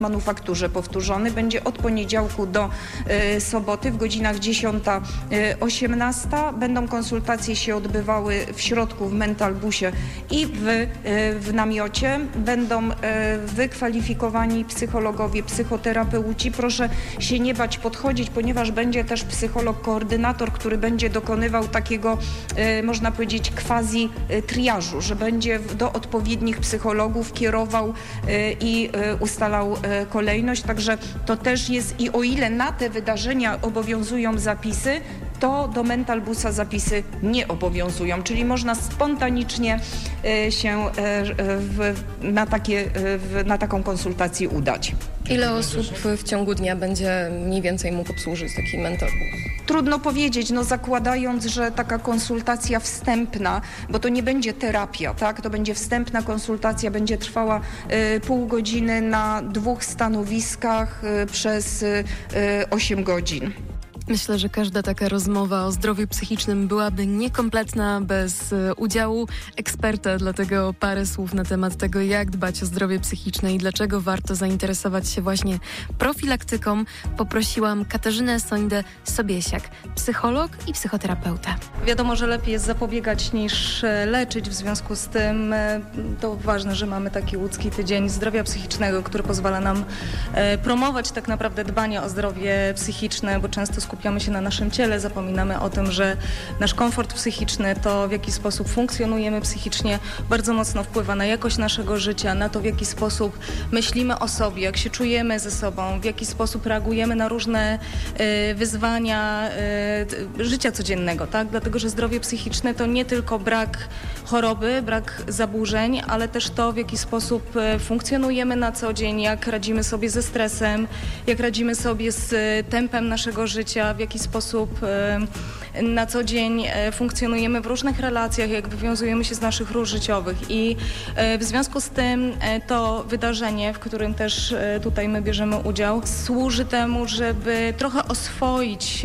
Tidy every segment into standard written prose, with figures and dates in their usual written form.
Manufakturze powtórzony. Będzie od poniedziałku do soboty w godzinach 10-18. Będą konsultacje się odbywały w środku, w mentalbusie i w namiocie. Będą wykwalifikowani psychologowie, psychoterapeuci. Proszę się nie bać podchodzić, ponieważ będzie też psycholog, koordynator, który będzie dokonywał takiego, można powiedzieć, quasi triażu, że będzie do odpowiednich psychologów kierował i ustalał kolejność, także to też jest i o ile na te wydarzenia obowiązują zapisy, to do mentalbusa zapisy nie obowiązują, czyli można spontanicznie się na taką konsultację udać. Ile osób w ciągu dnia będzie mniej więcej mógł obsłużyć taki mentalbus? Trudno powiedzieć, zakładając, że taka konsultacja wstępna, bo to nie będzie terapia, tak? To będzie wstępna konsultacja, będzie trwała pół godziny na 2 stanowiskach przez 8 godzin. Myślę, że każda taka rozmowa o zdrowiu psychicznym byłaby niekompletna bez udziału eksperta, dlatego parę słów na temat tego, jak dbać o zdrowie psychiczne i dlaczego warto zainteresować się właśnie profilaktyką. Poprosiłam Katarzynę Sońdę-Sobiesiak, psycholog i psychoterapeuta. Wiadomo, że lepiej jest zapobiegać niż leczyć, w związku z tym to ważne, że mamy taki łódzki tydzień zdrowia psychicznego, który pozwala nam promować tak naprawdę dbanie o zdrowie psychiczne, bo często skupiamy się na naszym ciele, zapominamy o tym, że nasz komfort psychiczny, to w jaki sposób funkcjonujemy psychicznie, bardzo mocno wpływa na jakość naszego życia, na to, w jaki sposób myślimy o sobie, jak się czujemy ze sobą, w jaki sposób reagujemy na różne wyzwania życia codziennego, tak? Dlatego, że zdrowie psychiczne to nie tylko brak choroby, brak zaburzeń, ale też to, w jaki sposób funkcjonujemy na co dzień, jak radzimy sobie ze stresem, jak radzimy sobie z tempem naszego życia, w jaki sposób na co dzień funkcjonujemy w różnych relacjach, jak wywiązujemy się z naszych ról życiowych. I w związku z tym to wydarzenie, w którym też tutaj my bierzemy udział, służy temu, żeby trochę oswoić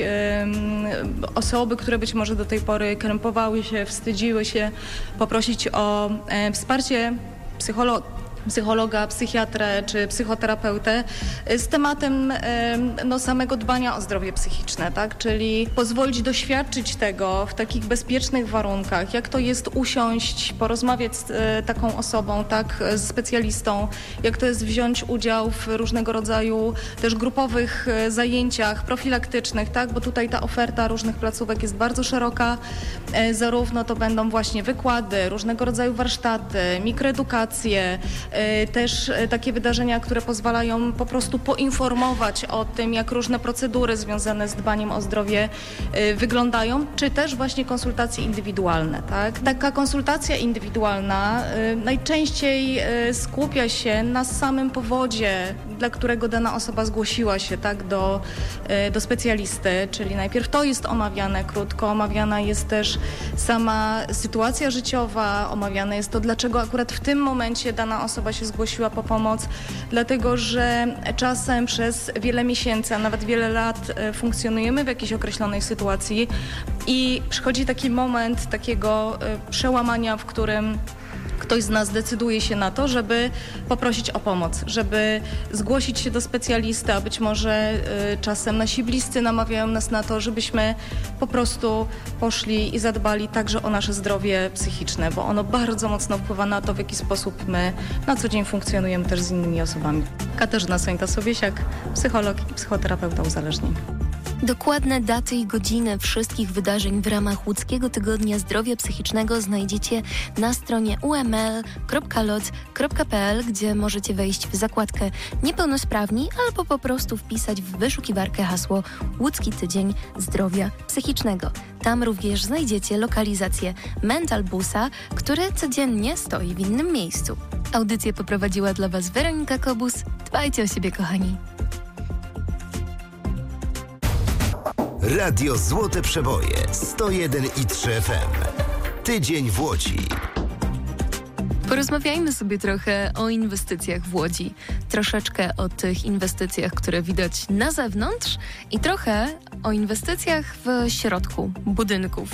osoby, które być może do tej pory krępowały się, wstydziły się, poprosić o wsparcie psychologa, psychiatrę czy psychoterapeutę z tematem samego dbania o zdrowie psychiczne, tak? Czyli pozwolić doświadczyć tego w takich bezpiecznych warunkach, jak to jest usiąść, porozmawiać z taką osobą, tak, z specjalistą, jak to jest wziąć udział w różnego rodzaju też grupowych zajęciach profilaktycznych, tak? Bo tutaj ta oferta różnych placówek jest bardzo szeroka, zarówno to będą właśnie wykłady, różnego rodzaju warsztaty, mikroedukacje, też takie wydarzenia, które pozwalają po prostu poinformować o tym, jak różne procedury związane z dbaniem o zdrowie wyglądają, czy też właśnie konsultacje indywidualne, tak? Taka konsultacja indywidualna najczęściej skupia się na samym powodzie, dla którego dana osoba zgłosiła się, tak, do specjalisty, czyli najpierw to jest omawiane krótko, omawiana jest też sama sytuacja życiowa, omawiane jest to, dlaczego akurat w tym momencie dana osoba się zgłosiła po pomoc, dlatego że czasem przez wiele miesięcy, a nawet wiele lat funkcjonujemy w jakiejś określonej sytuacji i przychodzi taki moment takiego przełamania, w którym ktoś z nas decyduje się na to, żeby poprosić o pomoc, żeby zgłosić się do specjalisty, a być może czasem nasi bliscy namawiają nas na to, żebyśmy po prostu poszli i zadbali także o nasze zdrowie psychiczne, bo ono bardzo mocno wpływa na to, w jaki sposób my na co dzień funkcjonujemy też z innymi osobami. Katarzyna Sońta-Sobiesiak, psycholog i psychoterapeuta uzależnień. Dokładne daty i godziny wszystkich wydarzeń w ramach Łódzkiego Tygodnia Zdrowia Psychicznego znajdziecie na stronie uml.lot.pl, gdzie możecie wejść w zakładkę Niepełnosprawni albo po prostu wpisać w wyszukiwarkę hasło Łódzki Tydzień Zdrowia Psychicznego. Tam również znajdziecie lokalizację mentalbusa, który codziennie stoi w innym miejscu. Audycję poprowadziła dla Was Weronika Kobus. Dbajcie o siebie, kochani. Radio Złote Przeboje 101,3 FM. Tydzień w Łodzi. Porozmawiajmy sobie trochę o inwestycjach w Łodzi. Troszeczkę o tych inwestycjach, które widać na zewnątrz i trochę o inwestycjach w środku budynków.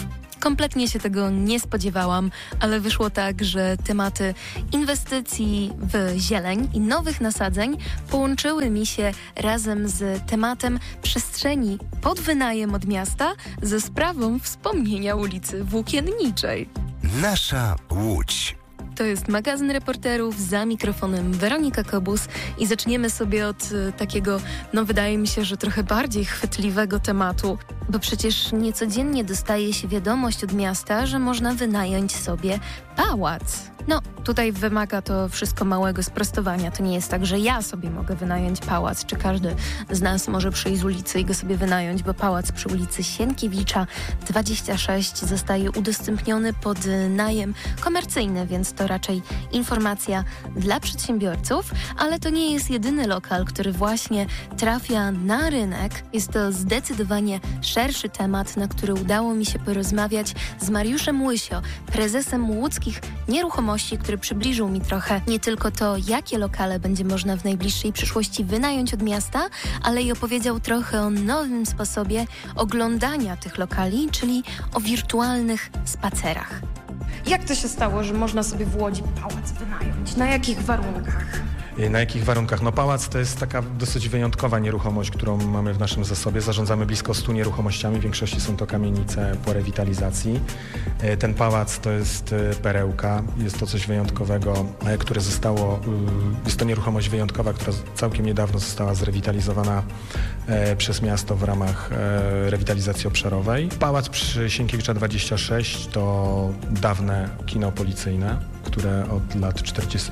Kompletnie się tego nie spodziewałam, ale wyszło tak, że tematy inwestycji w zieleń i nowych nasadzeń połączyły mi się razem z tematem przestrzeni pod wynajem od miasta ze sprawą wspomnienia ulicy Włókienniczej. Nasza Łódź. To jest magazyn reporterów, za mikrofonem Weronika Kobus i zaczniemy sobie od takiego, wydaje mi się, że trochę bardziej chwytliwego tematu, bo przecież niecodziennie dostaje się wiadomość od miasta, że można wynająć sobie pałac. Tutaj wymaga to wszystko małego sprostowania. To nie jest tak, że ja sobie mogę wynająć pałac, czy każdy z nas może przyjść z ulicy i go sobie wynająć, bo pałac przy ulicy Sienkiewicza 26 zostaje udostępniony pod najem komercyjny, więc to raczej informacja dla przedsiębiorców, ale to nie jest jedyny lokal, który właśnie trafia na rynek. Jest to zdecydowanie szerszy temat, na który udało mi się porozmawiać z Mariuszem Łysio, prezesem Łódzkich Nieruchomości, który przybliżył mi trochę nie tylko to, jakie lokale będzie można w najbliższej przyszłości wynająć od miasta, ale i opowiedział trochę o nowym sposobie oglądania tych lokali, czyli o wirtualnych spacerach. Jak to się stało, że można sobie w Łodzi pałac wynająć? Na jakich warunkach? Na jakich warunkach? Pałac to jest taka dosyć wyjątkowa nieruchomość, którą mamy w naszym zasobie. Zarządzamy blisko 100 nieruchomościami, w większości są to kamienice po rewitalizacji. Ten pałac to jest perełka, jest to coś wyjątkowego, które zostało, jest to nieruchomość wyjątkowa, która całkiem niedawno została zrewitalizowana przez miasto w ramach rewitalizacji obszarowej. Pałac przy Sienkiewicza 26 to dawne kino policyjne, które od lat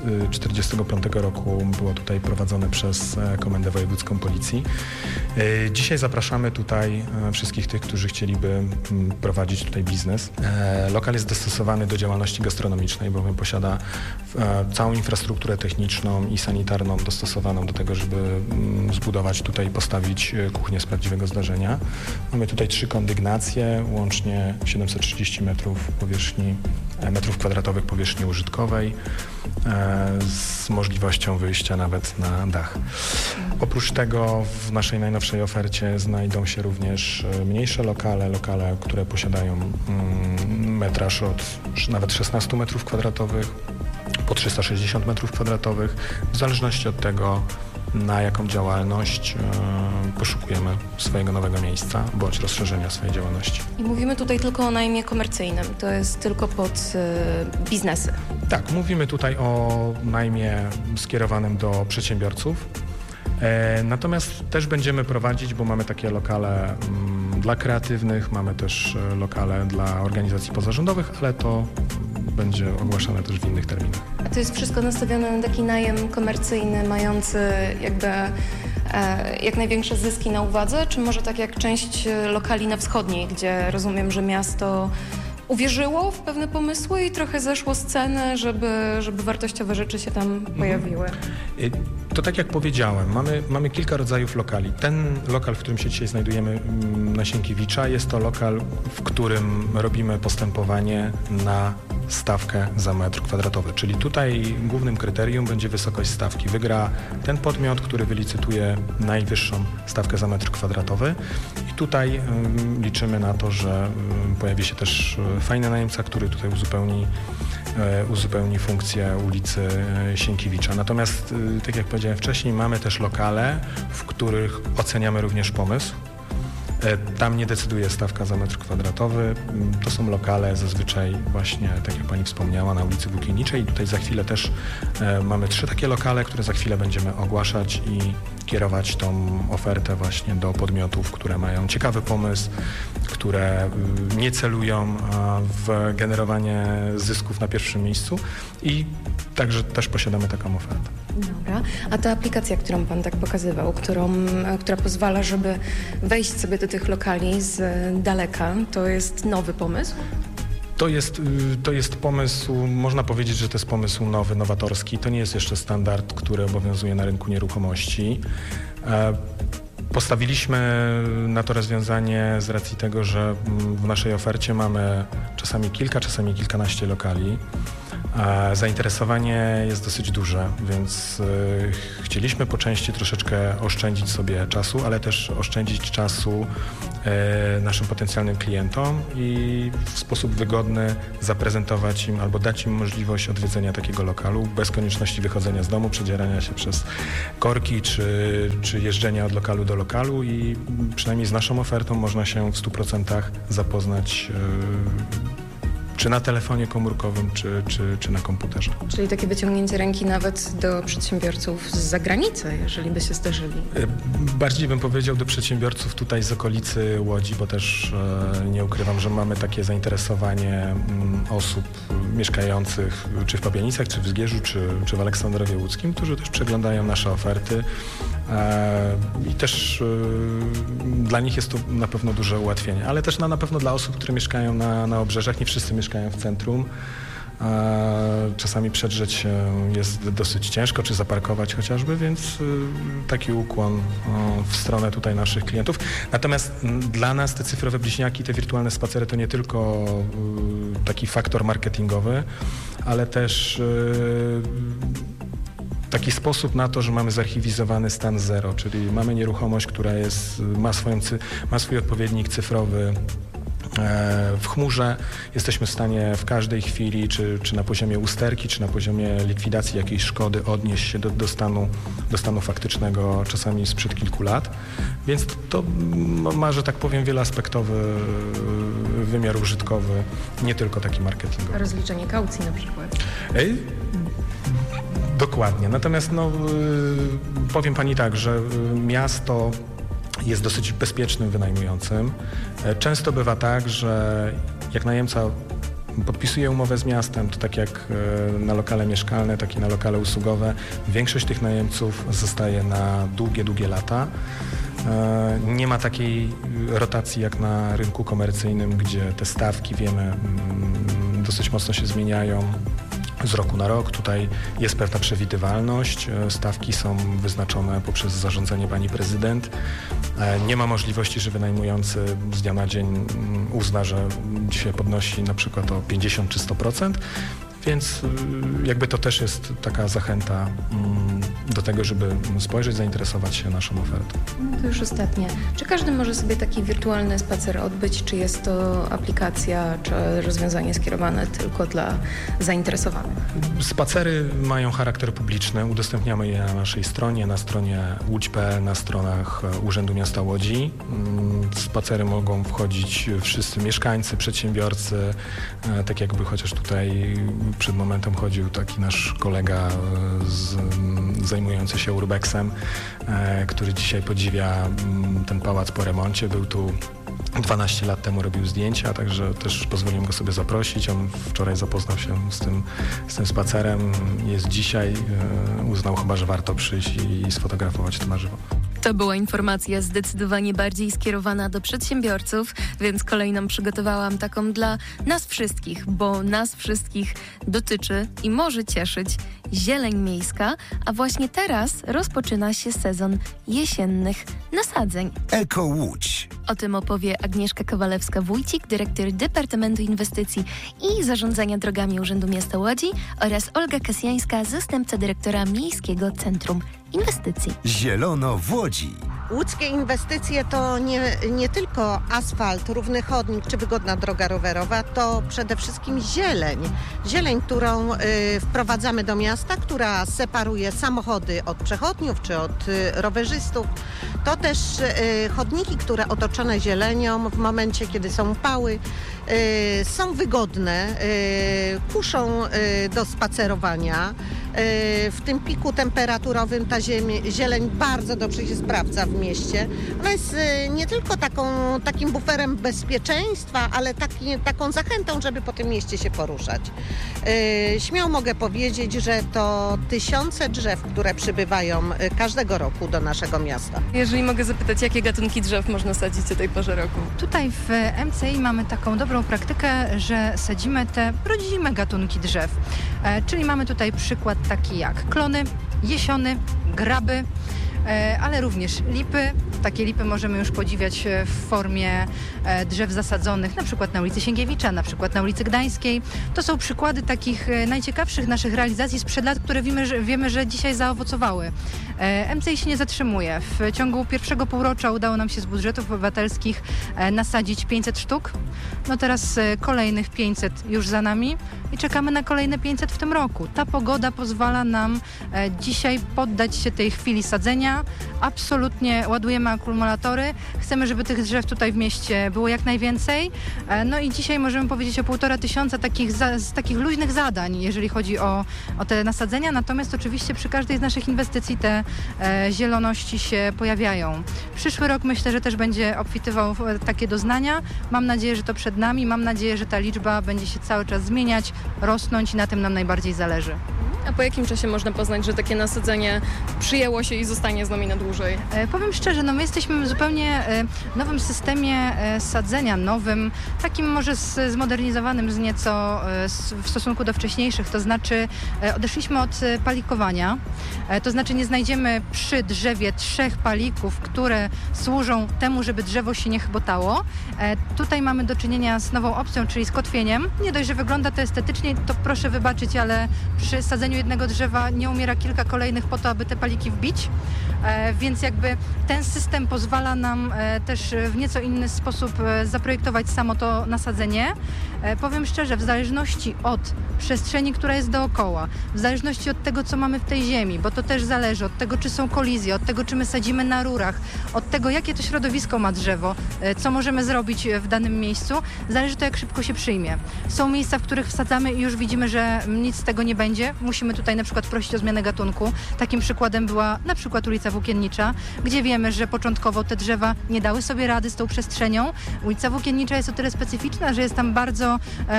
45 roku było tutaj prowadzone przez Komendę Wojewódzką Policji. Dzisiaj zapraszamy tutaj wszystkich tych, którzy chcieliby prowadzić tutaj biznes. Lokal jest dostosowany do działalności gastronomicznej, bowiem posiada całą infrastrukturę techniczną i sanitarną dostosowaną do tego, żeby zbudować tutaj, postawić kuchnię z prawdziwego zdarzenia. Mamy tutaj 3 kondygnacje, łącznie 730 metrów kwadratowych powierzchni użytkowej z możliwością wyjścia nawet na dach. Oprócz tego w naszej najnowszej ofercie znajdą się również mniejsze lokale, które posiadają metraż od nawet 16 metrów kwadratowych po 360 metrów kwadratowych, w zależności od tego, na jaką działalność poszukujemy swojego nowego miejsca bądź rozszerzenia swojej działalności. I mówimy tutaj tylko o najmie komercyjnym, to jest tylko pod biznesy. Tak, mówimy tutaj o najmie skierowanym do przedsiębiorców. Natomiast też będziemy prowadzić, bo mamy takie lokale dla kreatywnych, mamy też lokale dla organizacji pozarządowych, ale to będzie ogłaszane też w innych terminach. A to jest wszystko nastawione na taki najem komercyjny, mający jak największe zyski na uwadze, czy może tak jak część lokali na wschodniej, gdzie rozumiem, że miasto uwierzyło w pewne pomysły i trochę zeszło z ceny, żeby wartościowe rzeczy się tam pojawiły? To tak jak powiedziałem, mamy kilka rodzajów lokali. Ten lokal, w którym się dzisiaj znajdujemy na Sienkiewicza, jest to lokal, w którym robimy postępowanie na stawkę za metr kwadratowy. Czyli tutaj głównym kryterium będzie wysokość stawki. Wygra ten podmiot, który wylicytuje najwyższą stawkę za metr kwadratowy. I tutaj liczymy na to, że pojawi się też fajny najemca, który tutaj uzupełni funkcję ulicy Sienkiewicza. Natomiast, tak jak powiedziałem wcześniej, mamy też lokale, w których oceniamy również pomysł. Tam nie decyduje stawka za metr kwadratowy. To są lokale zazwyczaj właśnie, tak jak Pani wspomniała, na ulicy Włókienniczej. I tutaj za chwilę też mamy 3 takie lokale, które za chwilę będziemy ogłaszać i kierować tą ofertę właśnie do podmiotów, które mają ciekawy pomysł, które nie celują w generowanie zysków na pierwszym miejscu i także też posiadamy taką ofertę. Dobra. A ta aplikacja, którą Pan tak pokazywał, która pozwala, żeby wejść sobie do tych lokali z daleka, to jest nowy pomysł? To jest pomysł, można powiedzieć, że to jest pomysł nowy, nowatorski. To nie jest jeszcze standard, który obowiązuje na rynku nieruchomości. Postawiliśmy na to rozwiązanie z racji tego, że w naszej ofercie mamy czasami kilka, czasami kilkanaście lokali. Zainteresowanie jest dosyć duże, więc chcieliśmy po części troszeczkę oszczędzić sobie czasu, ale też oszczędzić czasu naszym potencjalnym klientom i w sposób wygodny zaprezentować im albo dać im możliwość odwiedzenia takiego lokalu bez konieczności wychodzenia z domu, przedzierania się przez korki czy jeżdżenia od lokalu do lokalu i przynajmniej z naszą ofertą można się w 100% zapoznać czy na telefonie komórkowym, czy na komputerze. Czyli takie wyciągnięcie ręki nawet do przedsiębiorców z zagranicy, jeżeli by się zdarzyli. Bardziej bym powiedział do przedsiębiorców tutaj z okolicy Łodzi, bo też nie ukrywam, że mamy takie zainteresowanie osób mieszkających czy w Pabianicach, czy w Zgierzu, czy w Aleksandrowie Łódzkim, którzy też przeglądają nasze oferty i też dla nich jest to na pewno duże ułatwienie, ale też na pewno dla osób, które mieszkają na obrzeżach, nie wszyscy mieszkają w centrum. Czasami przedrzeć się jest dosyć ciężko, czy zaparkować chociażby, więc taki ukłon w stronę tutaj naszych klientów. Natomiast dla nas te cyfrowe bliźniaki, te wirtualne spacery to nie tylko taki faktor marketingowy, ale też taki sposób na to, że mamy zarchiwizowany stan zero, czyli mamy nieruchomość, która ma swój odpowiednik cyfrowy w chmurze. Jesteśmy w stanie w każdej chwili, czy na poziomie usterki, czy na poziomie likwidacji jakiejś szkody odnieść się do stanu faktycznego, czasami sprzed kilku lat. Więc to ma, że tak powiem, wieloaspektowy wymiar użytkowy, nie tylko taki marketingowy. Rozliczenie kaucji na przykład. Dokładnie. Natomiast powiem pani tak, że miasto jest dosyć bezpiecznym wynajmującym. Często bywa tak, że jak najemca podpisuje umowę z miastem, to tak jak na lokale mieszkalne, tak i na lokale usługowe, większość tych najemców zostaje na długie lata. Nie ma takiej rotacji jak na rynku komercyjnym, gdzie te stawki, wiemy, dosyć mocno się zmieniają z roku na rok. Tutaj jest pewna przewidywalność. Stawki są wyznaczone poprzez zarządzenie pani prezydent. Nie ma możliwości, że wynajmujący z dnia na dzień uzna, że dzisiaj podnosi na przykład o 50 czy 100%. Więc jakby to też jest taka zachęta do tego, żeby spojrzeć, zainteresować się naszą ofertą. To już ostatnie. Czy każdy może sobie taki wirtualny spacer odbyć? Czy jest to aplikacja, czy rozwiązanie skierowane tylko dla zainteresowanych? Spacery mają charakter publiczny. Udostępniamy je na naszej stronie, na stronie łódź.pl, na stronach Urzędu Miasta Łodzi. Spacery mogą wchodzić wszyscy mieszkańcy, przedsiębiorcy, tak jakby chociaż tutaj przed momentem chodził taki nasz kolega zajmujący się urbexem, który dzisiaj podziwia ten pałac po remoncie. Był tu 12 lat temu, robił zdjęcia, także też pozwoliłem go sobie zaprosić. On wczoraj zapoznał się z tym spacerem. Jest dzisiaj, uznał chyba, że warto przyjść i sfotografować to na żywo. To była informacja zdecydowanie bardziej skierowana do przedsiębiorców, więc kolejną przygotowałam taką dla nas wszystkich, bo nas wszystkich dotyczy i może cieszyć zieleń miejska, a właśnie teraz rozpoczyna się sezon jesiennych nasadzeń. Eko Łódź. O tym opowie Agnieszka Kowalewska-Wójcik, dyrektor Departamentu Inwestycji i Zarządzania Drogami Urzędu Miasta Łodzi oraz Olga Kasjańska, zastępca dyrektora Miejskiego Centrum Inwestycji. Zielono w Łodzi. Łódzkie inwestycje to nie tylko asfalt, równy chodnik czy wygodna droga rowerowa, to przede wszystkim zieleń. Zieleń, którą wprowadzamy do miasta, która separuje samochody od przechodniów czy od rowerzystów. To też chodniki, które otoczone zielenią w momencie, kiedy są upały, są wygodne, kuszą do spacerowania. W tym piku temperaturowym ta zieleń bardzo dobrze się sprawdza w mieście. Ona jest nie tylko takim buferem bezpieczeństwa, ale taką zachętą, żeby po tym mieście się poruszać. Śmiało mogę powiedzieć, że to tysiące drzew, które przybywają każdego roku do naszego miasta. Jeżeli mogę zapytać, jakie gatunki drzew można sadzić o tej porze roku? Tutaj w MCI mamy taką dobrą praktykę, że sadzimy te rodzime gatunki drzew. Czyli mamy tutaj przykład taki jak klony, jesiony, graby, ale również lipy, Takie lipy możemy już podziwiać w formie drzew zasadzonych, na przykład na ulicy Sienkiewicza, na przykład na ulicy Gdańskiej. To są przykłady takich najciekawszych naszych realizacji sprzed lat, które wiemy, że dzisiaj zaowocowały. MCI się nie zatrzymuje. W ciągu pierwszego półrocza udało nam się z budżetów obywatelskich nasadzić 500 sztuk. No teraz kolejnych 500 już za nami i czekamy na kolejne 500 w tym roku. Ta pogoda pozwala nam dzisiaj poddać się tej chwili sadzenia. Absolutnie ładujemy akumulatory. Chcemy, żeby tych drzew tutaj w mieście było jak najwięcej. No i dzisiaj możemy powiedzieć o 1500 takich luźnych zadań, jeżeli chodzi o te nasadzenia. Natomiast oczywiście przy każdej z naszych inwestycji te zieloności się pojawiają. Przyszły rok myślę, że też będzie obfitywał takie doznania. Mam nadzieję, że to przed nami. Mam nadzieję, że ta liczba będzie się cały czas zmieniać, rosnąć i na tym nam najbardziej zależy. A po jakim czasie można poznać, że takie nasadzenie przyjęło się i zostanie z nami na dłużej? Powiem szczerze, my jesteśmy w zupełnie nowym systemie sadzenia, nowym, takim może zmodernizowanym nieco w stosunku do wcześniejszych, to znaczy odeszliśmy od palikowania, to znaczy nie znajdziemy przy drzewie 3 palików, które służą temu, żeby drzewo się nie chbotało. Tutaj mamy do czynienia z nową opcją, czyli z kotwieniem. Nie dość, że wygląda to estetycznie, to proszę wybaczyć, ale przy sadzeniu jednego drzewa nie umiera kilka kolejnych po to, aby te paliki wbić, więc jakby ten system pozwala nam też w nieco inny sposób zaprojektować samo to nasadzenie. Powiem szczerze, w zależności od przestrzeni, która jest dookoła, w zależności od tego, co mamy w tej ziemi, bo to też zależy od tego, czy są kolizje, od tego, czy my sadzimy na rurach, od tego, jakie to środowisko ma drzewo, co możemy zrobić w danym miejscu, zależy to, jak szybko się przyjmie. Są miejsca, w których wsadzamy i już widzimy, że nic z tego nie będzie. Musimy tutaj na przykład prosić o zmianę gatunku. Takim przykładem była na przykład ulica Włókiennicza, gdzie wiemy, że początkowo te drzewa nie dały sobie rady z tą przestrzenią. Ulica Włókiennicza jest o tyle specyficzna, że jest tam bardzo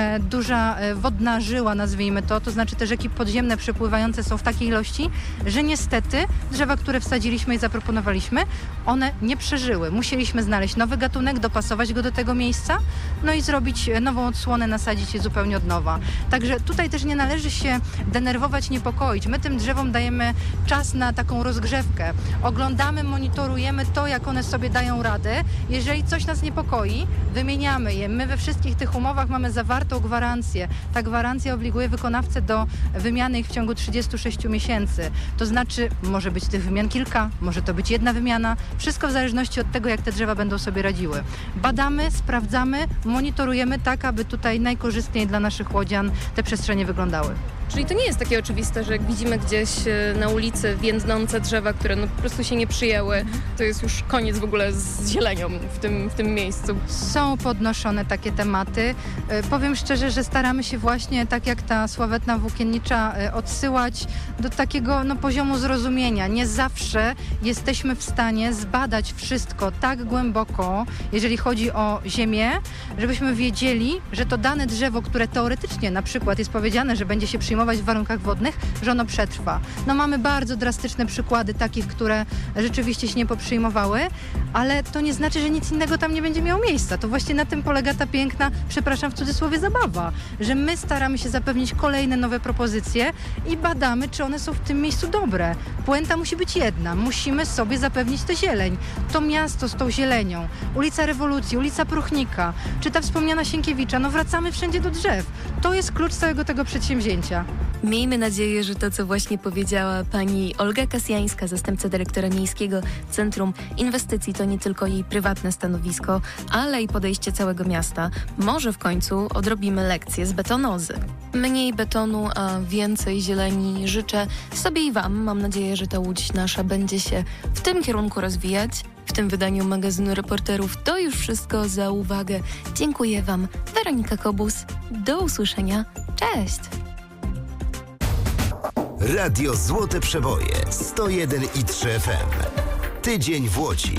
duża wodna żyła, nazwijmy to znaczy te rzeki podziemne przepływające są w takiej ilości, że niestety drzewa, które wsadziliśmy i zaproponowaliśmy, one nie przeżyły. Musieliśmy znaleźć nowy gatunek, dopasować go do tego miejsca, no i zrobić nową odsłonę, nasadzić je zupełnie od nowa. Także tutaj też nie należy się denerwować, niepokoić. My tym drzewom dajemy czas na taką rozgrzewkę. Oglądamy, monitorujemy to, jak one sobie dają radę. Jeżeli coś nas niepokoi, wymieniamy je. My we wszystkich tych umowach mamy zawartą gwarancję. Ta gwarancja obliguje wykonawcę do wymiany ich w ciągu 36 miesięcy. To znaczy, może być tych wymian kilka, może to być jedna wymiana. Wszystko w zależności od tego, jak te drzewa będą sobie radziły. Badamy, sprawdzamy, monitorujemy tak, aby tutaj najkorzystniej dla naszych łodzian te przestrzenie wyglądały. Czyli to nie jest takie oczywiste, że jak widzimy gdzieś na ulicy więdnące drzewa, które po prostu się nie przyjęły, to jest już koniec w ogóle z zielenią w tym miejscu. Są podnoszone takie tematy. Powiem szczerze, że staramy się właśnie, tak jak ta sławetna Włókiennicza, odsyłać do takiego poziomu zrozumienia. Nie zawsze jesteśmy w stanie zbadać wszystko tak głęboko, jeżeli chodzi o ziemię, żebyśmy wiedzieli, że to dane drzewo, które teoretycznie na przykład jest powiedziane, że będzie się przyjmować w warunkach wodnych, że ono przetrwa. Mamy bardzo drastyczne przykłady takich, które rzeczywiście się nie poprzyjmowały, ale to nie znaczy, że nic innego tam nie będzie miało miejsca. To właśnie na tym polega ta piękna, przepraszam w cudzysłowie, zabawa, że my staramy się zapewnić kolejne nowe propozycje i badamy, czy one są w tym miejscu dobre. Puenta musi być jedna. Musimy sobie zapewnić tę zieleń. To miasto z tą zielenią. Ulica Rewolucji, ulica Pruchnika, czy ta wspomniana Sienkiewicza. Wracamy wszędzie do drzew. To jest klucz całego tego przedsięwzięcia. Miejmy nadzieję, że to, co właśnie powiedziała pani Olga Kasjańska, zastępca dyrektora Miejskiego Centrum Inwestycji, to nie tylko jej prywatne stanowisko, ale i podejście całego miasta. Może w końcu odrobimy lekcję z betonozy. Mniej betonu, a więcej zieleni życzę sobie i wam. Mam nadzieję, że ta Łódź nasza będzie się w tym kierunku rozwijać. W tym wydaniu magazynu Reporterów to już wszystko. Za uwagę dziękuję wam. Weronika Kobus. Do usłyszenia. Cześć! Radio Złote Przeboje 101,3 FM. Tydzień w Łodzi.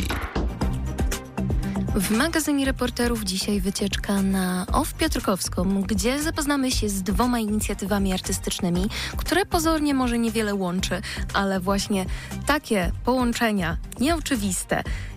W magazynie Reporterów dzisiaj wycieczka na OFF Piotrkowską, gdzie zapoznamy się z 2 inicjatywami artystycznymi, które pozornie może niewiele łączy, ale właśnie takie połączenia nieoczywiste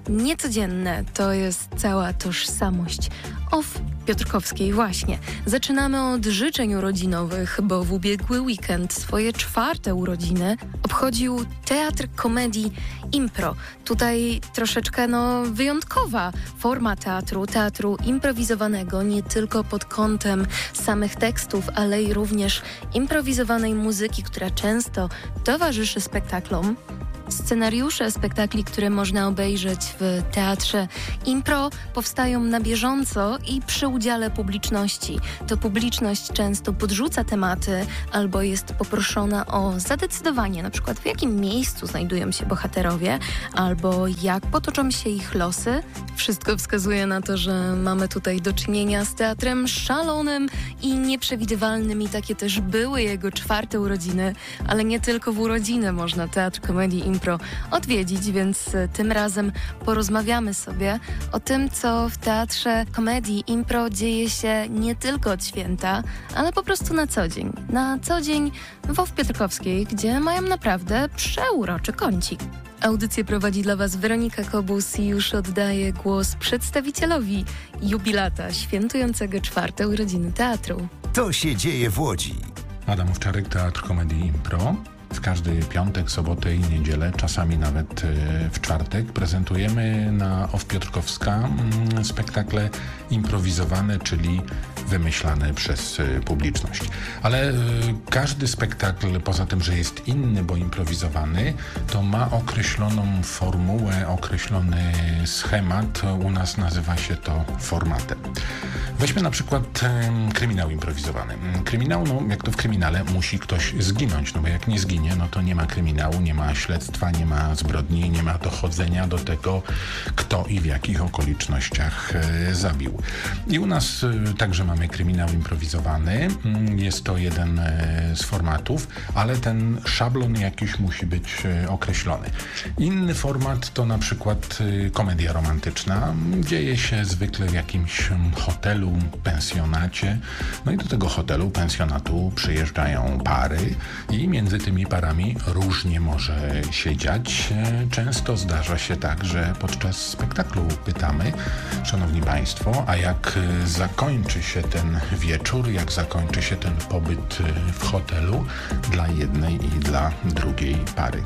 Niecodzienne to jest cała tożsamość. Piotrkowskiej właśnie. Zaczynamy od życzeń urodzinowych, bo w ubiegły weekend swoje 4. urodziny obchodził Teatr Komedii Impro. Tutaj troszeczkę wyjątkowa forma teatru improwizowanego, nie tylko pod kątem samych tekstów, ale i również improwizowanej muzyki, która często towarzyszy spektaklom. Scenariusze spektakli, które można obejrzeć w Teatrze Impro, powstają na bieżąco i przy udziale publiczności. To publiczność często podrzuca tematy albo jest poproszona o zadecydowanie, na przykład w jakim miejscu znajdują się bohaterowie albo jak potoczą się ich losy. Wszystko wskazuje na to, że mamy tutaj do czynienia z teatrem szalonym i nieprzewidywalnym i takie też były jego 4. urodziny, ale nie tylko w urodziny można Teatr Komedii Impro odwiedzić, więc tym razem porozmawiamy sobie o tym, co w Teatrze Komedii Impro dzieje się nie tylko od święta, ale po prostu na co dzień. Na co dzień w Piotrkowskiej, gdzie mają naprawdę przeuroczy kącik. Audycję prowadzi dla Was Weronika Kobus i już oddaję głos przedstawicielowi jubilata świętującego 4. urodziny teatru. To się dzieje w Łodzi. Adam Owczarek, Teatr Komedii Impro. W każdy piątek, sobotę i niedzielę, czasami nawet w czwartek, prezentujemy na OFF Piotrkowska spektakle improwizowane, czyli wymyślane przez publiczność. Ale każdy spektakl, poza tym, że jest inny, bo improwizowany, to ma określoną formułę, określony schemat. U nas nazywa się to formatem. Weźmy na przykład kryminał improwizowany. Kryminał, jak to w kryminale, musi ktoś zginąć, bo jak nie zginie, to nie ma kryminału, nie ma śledztwa, nie ma zbrodni, nie ma dochodzenia do tego, kto i w jakich okolicznościach zabił. I u nas także mamy kryminał improwizowany. Jest to jeden z formatów, ale ten szablon jakiś musi być określony. Inny format to na przykład komedia romantyczna. Dzieje się zwykle w jakimś hotelu, pensjonacie. I do tego hotelu, pensjonatu przyjeżdżają pary i między tymi parami różnie może się dziać. Często zdarza się tak, że podczas spektaklu pytamy, szanowni państwo, a jak zakończy się ten wieczór, jak zakończy się ten pobyt w hotelu dla jednej i dla drugiej pary.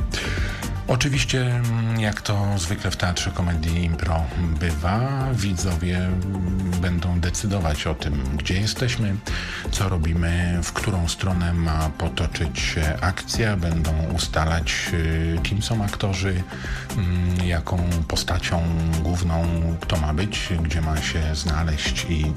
Oczywiście, jak to zwykle w Teatrze Komedii Impro bywa, widzowie będą decydować o tym, gdzie jesteśmy, co robimy, w którą stronę ma potoczyć się akcja, będą ustalać, kim są aktorzy, jaką postacią główną kto ma być, gdzie ma się znaleźć i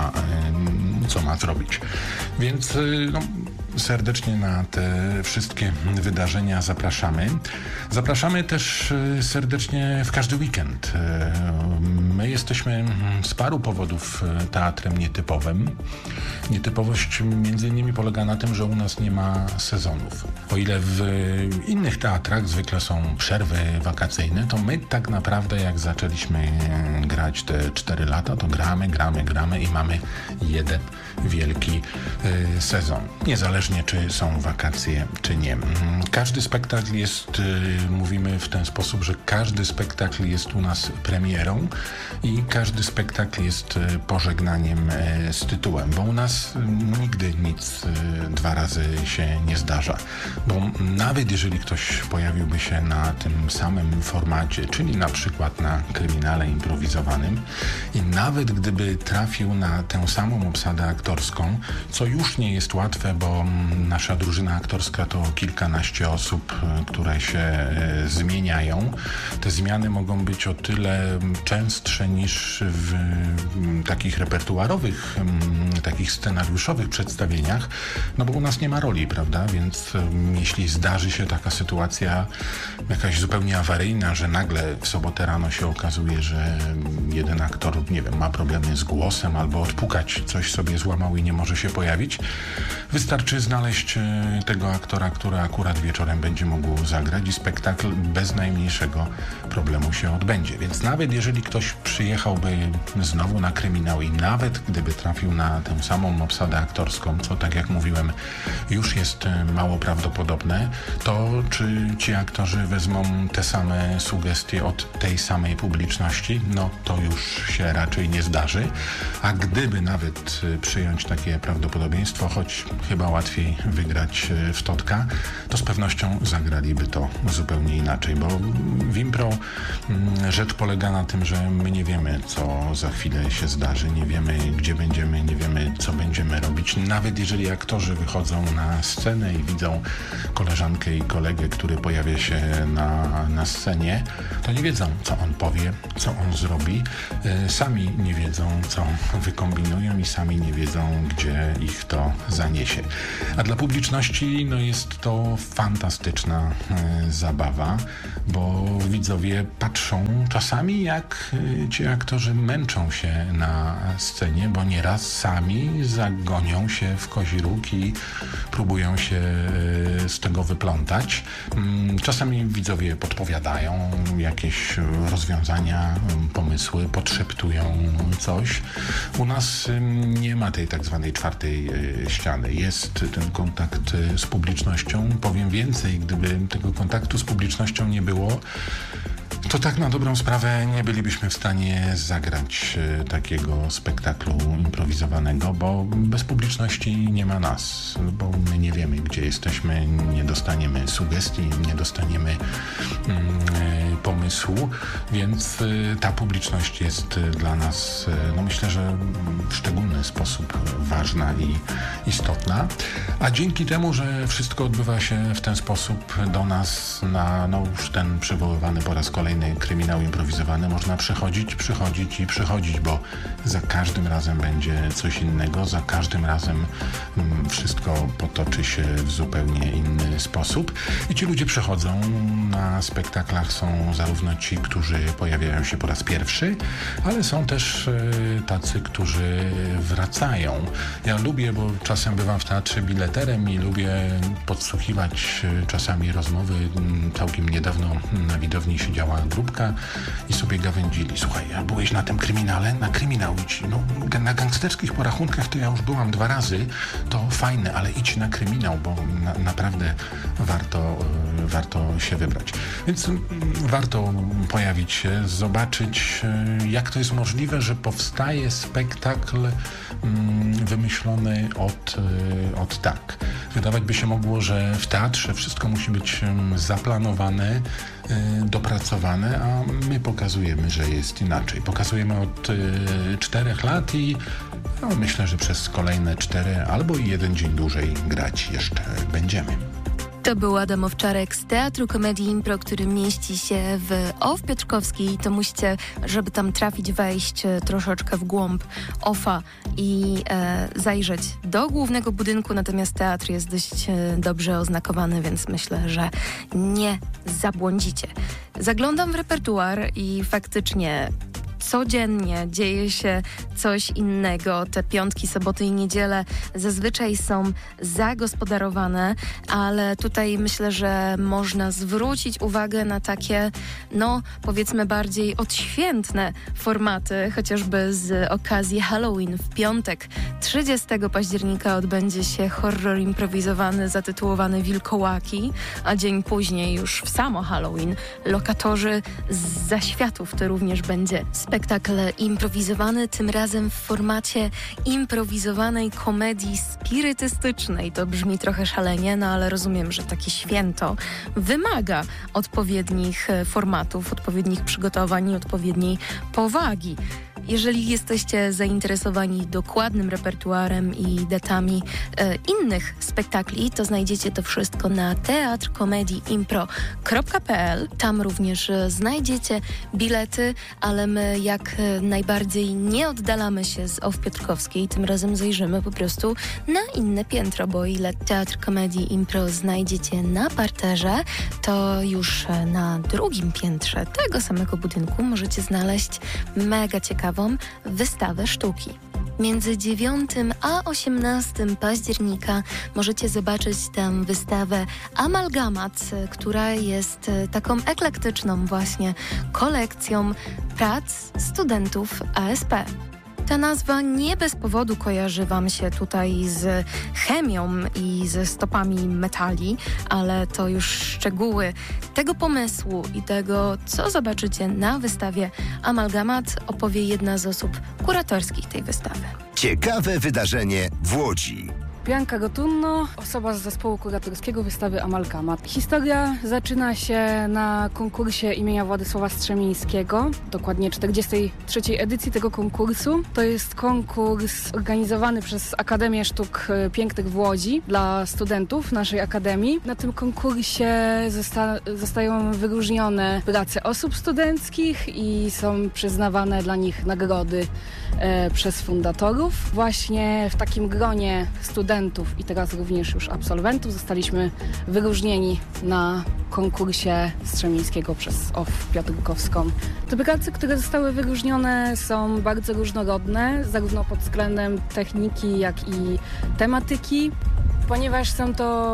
co ma zrobić. Więc serdecznie na te wszystkie wydarzenia zapraszamy. Zapraszamy też serdecznie w każdy weekend. My jesteśmy z paru powodów teatrem nietypowym. Nietypowość między innymi polega na tym, że u nas nie ma sezonów. O ile w innych teatrach zwykle są przerwy wakacyjne, to my tak naprawdę jak zaczęliśmy grać te 4 lata, to gramy i mamy jeden wielki sezon. Niezależnie czy są wakacje, czy nie. Każdy spektakl jest, mówimy w ten sposób, że każdy spektakl jest u nas premierą i każdy spektakl jest pożegnaniem z tytułem, bo u nas nigdy nic 2 razy się nie zdarza. Bo nawet jeżeli ktoś pojawiłby się na tym samym formacie, czyli na przykład na kryminale improwizowanym i nawet gdyby trafił na tę samą obsadę aktorską, co już nie jest łatwe, bo nasza drużyna aktorska to kilkanaście osób, które się zmieniają. Te zmiany mogą być o tyle częstsze niż w takich repertuarowych, takich scenariuszowych przedstawieniach, bo u nas nie ma roli, prawda? Więc jeśli zdarzy się taka sytuacja jakaś zupełnie awaryjna, że nagle w sobotę rano się okazuje, że jeden aktor, ma problemy z głosem albo odpukać coś sobie złamał i nie może się pojawić, wystarczy znaleźć tego aktora, który akurat wieczorem będzie mógł zagrać i spektakl bez najmniejszego problemu się odbędzie. Więc nawet jeżeli ktoś przyjechałby znowu na kryminał i nawet gdyby trafił na tę samą obsadę aktorską, co tak jak mówiłem już jest mało prawdopodobne, to czy ci aktorzy wezmą te same sugestie od tej samej publiczności? No to już się raczej nie zdarzy. A gdyby nawet przyjąć takie prawdopodobieństwo, choć chyba łatwiej wygrać w totka, to z pewnością zagraliby to zupełnie inaczej, bo w impro rzecz polega na tym, że my nie wiemy, co za chwilę się zdarzy, nie wiemy, gdzie będziemy, nie wiemy, co będziemy robić. Nawet jeżeli aktorzy wychodzą na scenę i widzą koleżankę i kolegę, który pojawia się na scenie, to nie wiedzą, co on powie, co on zrobi. Sami nie wiedzą, co wykombinują i sami nie wiedzą, gdzie ich to zaniesie. A dla publiczności jest to fantastyczna zabawa, bo widzowie patrzą czasami, jak ci aktorzy męczą się na scenie, bo nieraz sami zagonią się w kozi róg i próbują się z tego wyplątać. Czasami widzowie podpowiadają jakieś rozwiązania, pomysły, podszeptują coś. U nas nie ma tej tak zwanej czwartej ściany. Jest ten kontakt z publicznością. Powiem więcej, gdyby tego kontaktu z publicznością nie było, to tak na dobrą sprawę nie bylibyśmy w stanie zagrać takiego spektaklu improwizowanego, bo bez publiczności nie ma nas, bo my nie wiemy, gdzie jesteśmy, nie dostaniemy sugestii, nie dostaniemy pomysłu, więc ta publiczność jest dla nas, myślę, że w szczególny sposób ważna i istotna, a dzięki temu, że wszystko odbywa się w ten sposób, do nas na już ten przywoływany po raz kolejny kryminał improwizowany można przychodzić, bo za każdym razem będzie coś innego, za każdym razem wszystko potoczy się w zupełnie inny sposób i ci ludzie przychodzą. Na spektaklach są zarówno ci, którzy pojawiają się po raz pierwszy, ale są też tacy, którzy wracają. Ja lubię, bo czasem bywam w teatrze bileterem i lubię podsłuchiwać czasami rozmowy. Całkiem niedawno na widowni siedziała grupka i sobie gawędzili. Słuchaj, a byłeś na tym kryminale? Na kryminał idź. Na gangsterskich porachunkach to ja już byłam 2 razy. To fajne, ale idź na kryminał, bo naprawdę warto się wybrać. Więc warto pojawić się, zobaczyć, jak to jest możliwe, że powstaje spektakl wymyślony od tak. Wydawać by się mogło, że w teatrze wszystko musi być zaplanowane, dopracowane, a my pokazujemy, że jest inaczej. Pokazujemy od 4 lat i myślę, że przez kolejne 4 albo i 1 dzień dłużej grać jeszcze będziemy. To był Adam Owczarek z Teatru Komedii Impro, który mieści się w OFF Piotrkowskiej. To musicie, żeby tam trafić, wejść troszeczkę w głąb OFF-a i zajrzeć do głównego budynku. Natomiast teatr jest dość dobrze oznakowany, więc myślę, że nie zabłądzicie. Zaglądam w repertuar i faktycznie codziennie dzieje się coś innego. Te piątki, soboty i niedziele zazwyczaj są zagospodarowane, ale tutaj myślę, że można zwrócić uwagę na takie, powiedzmy bardziej odświętne formaty, chociażby z okazji Halloween. W piątek 30 października odbędzie się horror improwizowany zatytułowany Wilkołaki, a dzień później już w samo Halloween Lokatorzy z Zaświatów. To również będzie spektakl improwizowany, tym razem w formacie improwizowanej komedii spirytystycznej. To brzmi trochę szalenie, ale rozumiem, że takie święto wymaga odpowiednich formatów, odpowiednich przygotowań i odpowiedniej powagi. Jeżeli jesteście zainteresowani dokładnym repertuarem i datami innych spektakli, to znajdziecie to wszystko na teatrkomediimpro.pl. Tam również znajdziecie bilety, ale my jak najbardziej nie oddalamy się z OFF Piotrkowskiej. Tym razem zajrzymy po prostu na inne piętro, bo ile Teatr Komedii Impro znajdziecie na parterze, to już na drugim piętrze tego samego budynku możecie znaleźć mega ciekawą wystawę sztuki. Między 9 a 18 października możecie zobaczyć tę wystawę Amalgamat, która jest taką eklektyczną właśnie kolekcją prac studentów ASP. Ta nazwa nie bez powodu kojarzy Wam się tutaj z chemią i ze stopami metali, ale to już szczegóły tego pomysłu i tego, co zobaczycie na wystawie Amalgamat, opowie jedna z osób kuratorskich tej wystawy. Ciekawe wydarzenie w Łodzi. Bianka Rotunno, osoba z zespołu kuratorskiego wystawy Amalgamat. Historia zaczyna się na konkursie imienia Władysława Strzemińskiego, dokładnie 43. edycji tego konkursu. To jest konkurs organizowany przez Akademię Sztuk Pięknych w Łodzi dla studentów naszej akademii. Na tym konkursie zostają wyróżnione prace osób studenckich i są przyznawane dla nich nagrody przez fundatorów. Właśnie w takim gronie studentów i teraz również już absolwentów zostaliśmy wyróżnieni na konkursie Strzemińskiego przez OFF Piotrkowską. Te prace, które zostały wyróżnione, są bardzo różnorodne, zarówno pod względem techniki, jak i tematyki, ponieważ są to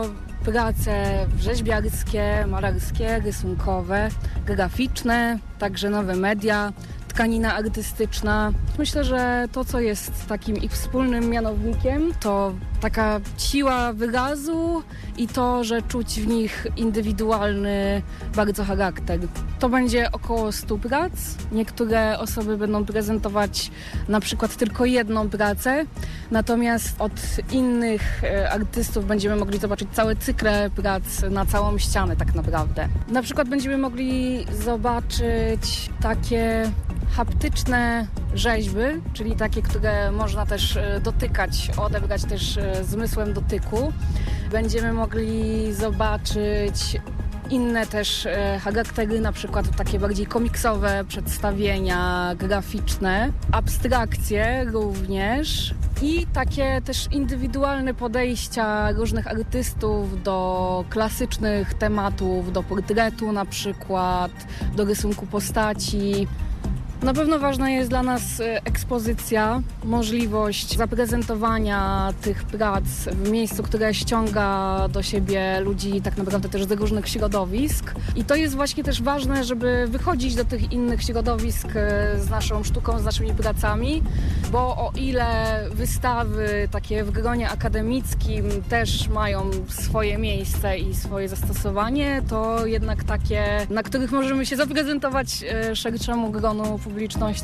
prace rzeźbiarskie, malarskie, rysunkowe, graficzne, także nowe media, tkanina artystyczna. Myślę, że to, co jest takim ich wspólnym mianownikiem, to taka siła wyrazu i to, że czuć w nich indywidualny bardzo charakter. To będzie około 100 prac. Niektóre osoby będą prezentować na przykład tylko jedną pracę, natomiast od innych artystów będziemy mogli zobaczyć całe cykle prac na całą ścianę tak naprawdę. Na przykład będziemy mogli zobaczyć takie haptyczne rzeźby, czyli takie, które można też dotykać, odebrać też zmysłem dotyku. Będziemy mogli zobaczyć inne też charaktery, na przykład takie bardziej komiksowe przedstawienia graficzne, abstrakcje również i takie też indywidualne podejścia różnych artystów do klasycznych tematów, do portretu na przykład, do rysunku postaci. Na pewno ważna jest dla nas ekspozycja, możliwość zaprezentowania tych prac w miejscu, które ściąga do siebie ludzi tak naprawdę też z różnych środowisk. I to jest właśnie też ważne, żeby wychodzić do tych innych środowisk z naszą sztuką, z naszymi pracami, bo o ile wystawy takie w gronie akademickim też mają swoje miejsce i swoje zastosowanie, to jednak takie, na których możemy się zaprezentować szerszemu gronu publiczności,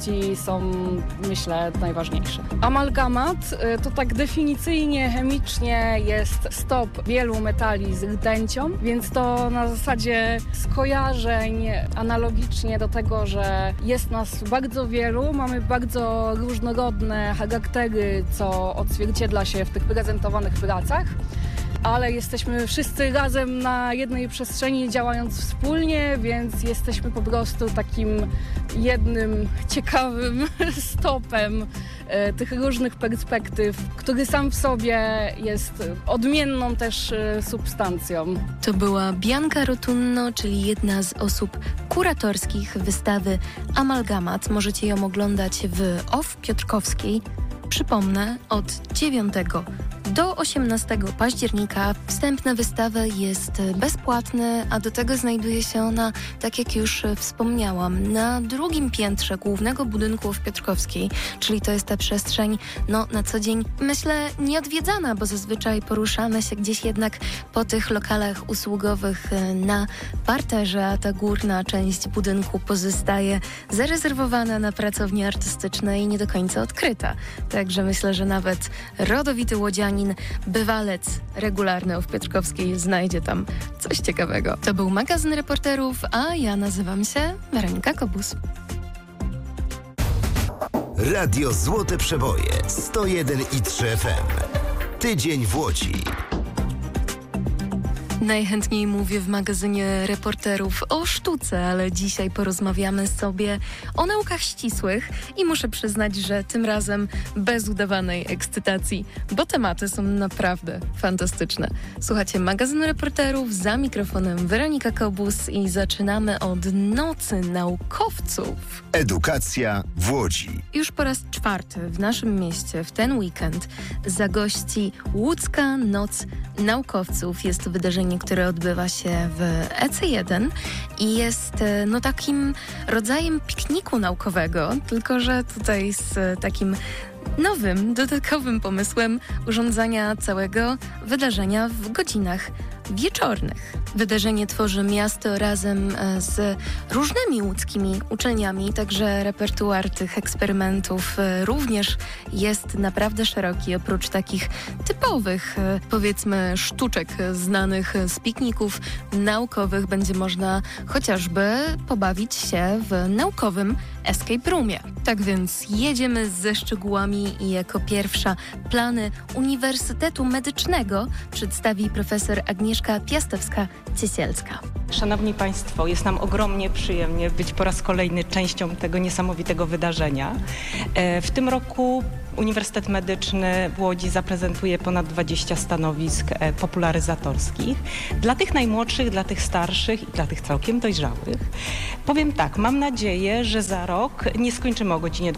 są, myślę, najważniejsze. Amalgamat to tak definicyjnie, chemicznie jest stop wielu metali z rtęcią, więc to na zasadzie skojarzeń analogicznie do tego, że jest nas bardzo wielu, mamy bardzo różnorodne charaktery, co odzwierciedla się w tych prezentowanych pracach, ale jesteśmy wszyscy razem na jednej przestrzeni, działając wspólnie, więc jesteśmy po prostu takim jednym ciekawym stopem tych różnych perspektyw, który sam w sobie jest odmienną też substancją. To była Bianka Rotunno, czyli jedna z osób kuratorskich wystawy Amalgamat. Możecie ją oglądać w OFF Piotrkowskiej. Przypomnę, od 9 do 18 października wstęp na wystawę jest bezpłatny, a do tego znajduje się ona, tak jak już wspomniałam, na drugim piętrze głównego budynku w Piotrkowskiej, czyli to jest ta przestrzeń, na co dzień, myślę, nieodwiedzana, bo zazwyczaj poruszamy się gdzieś jednak po tych lokalach usługowych na parterze, a ta górna część budynku pozostaje zarezerwowana na pracownie artystyczne i nie do końca odkryta. Także myślę, że nawet rodowity łodzianin, bywalec regularny w Piotrkowskiej znajdzie tam coś ciekawego. To był magazyn reporterów, a ja nazywam się Weronika Kobus. Radio Złote Przeboje 101,3 FM. Tydzień w Łodzi. Najchętniej mówię w magazynie Reporterów o sztuce, ale dzisiaj porozmawiamy sobie o naukach ścisłych i muszę przyznać, że tym razem bez udawanej ekscytacji, bo tematy są naprawdę fantastyczne. Słuchajcie magazynu Reporterów, za mikrofonem Weronika Kobus i zaczynamy od Nocy Naukowców. Edukacja w Łodzi. Już po raz 4 w naszym mieście w ten weekend zagości Łódzka Noc Naukowców. Jest to wydarzenie, które odbywa się w EC1 i jest takim rodzajem pikniku naukowego, tylko że tutaj z takim nowym, dodatkowym pomysłem urządzania całego wydarzenia w godzinach wieczornych. Wydarzenie tworzy miasto razem z różnymi łódzkimi uczelniami, także repertuar tych eksperymentów również jest naprawdę szeroki. Oprócz takich typowych, powiedzmy, sztuczek znanych z pikników naukowych będzie można chociażby pobawić się w naukowym escape roomie. Tak więc jedziemy ze szczegółami i jako pierwsza plany Uniwersytetu Medycznego przedstawi profesor Agnieszka Piastowska-Ciesielska. Szanowni Państwo, jest nam ogromnie przyjemnie być po raz kolejny częścią tego niesamowitego wydarzenia. W tym roku Uniwersytet Medyczny w Łodzi zaprezentuje ponad 20 stanowisk popularyzatorskich dla tych najmłodszych, dla tych starszych i dla tych całkiem dojrzałych. Powiem tak, mam nadzieję, że za rok nie skończymy o godzinie